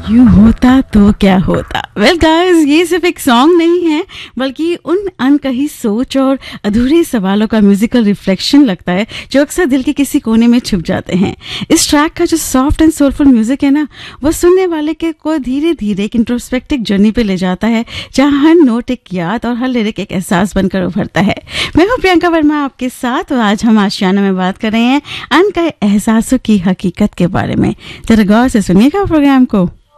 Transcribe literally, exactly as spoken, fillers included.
यूं होता तो क्या होता। वेल गाइस, ये सिर्फ एक सॉन्ग नहीं है बल्कि उन अनकही सोच और अधूरे सवालों का म्यूजिकल रिफ्लेक्शन लगता है जो अक्सर दिल के किसी कोने में छुप जाते हैं। इस ट्रैक का जो सॉफ्ट एंड सोलफुल म्यूजिक है ना, वो सुनने वाले के को धीरे धीरे एक इंट्रोस्पेक्टिव जर्नी पे ले जाता है जहाँ हर नोट एक याद और हर लिरिक एक एहसास बनकर उभरता है। मैं हूँ प्रियंका वर्मा आपके साथ और आज हम आशियाना में बात कर रहे हैं अनकहे एहसासों की हकीकत के बारे में। जरा गौर से सुनिएगा प्रोग्राम को।